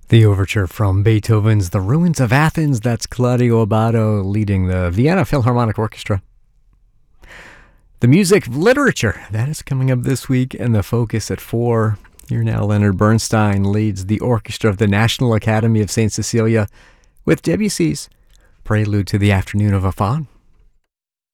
The overture from Beethoven's The Ruins of Athens. That's Claudio Abbado leading the Vienna Philharmonic Orchestra. The music of literature, that is coming up this week, and the focus at 4. Here now, Leonard Bernstein leads the orchestra of the National Academy of St. Cecilia with Debussy's Prelude to the Afternoon of a Faun.